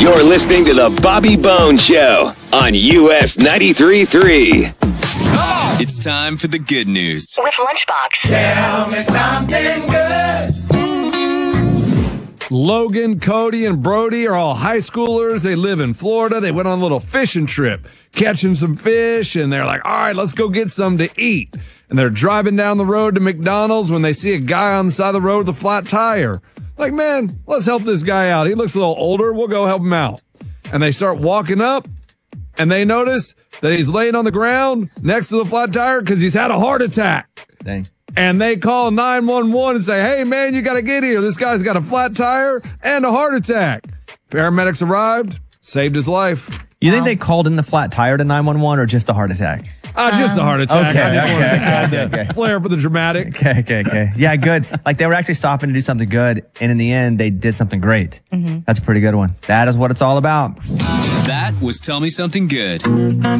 You're listening to the Bobby Bones Show on US 93.3. It's time for the good news. With Lunchbox. Tell me something good. Logan, Cody, and Brody are all high schoolers. They live in Florida. They went on a little fishing trip, catching some fish, and they're like, all right, let's go get some to eat. And they're driving down the road to McDonald's when they see a guy on the side of the road with a flat tire. Like, man, let's help this guy out. He looks a little older. We'll go help him out. And they start walking up, and they notice that he's laying on the ground next to the flat tire because he's had a heart attack. Dang. And they call 911 and say, hey, man, you got to get here. This guy's got a flat tire and a heart attack. Paramedics arrived, saved his life. You think they called in the flat tire to 911 or just a heart attack? Just a heart attack. Okay. Flair for the dramatic. Okay. Yeah, good. Like they were actually stopping to do something good, and in the end, they did something great. That's a pretty good one. That is what it's all about. That was Tell Me Something Good.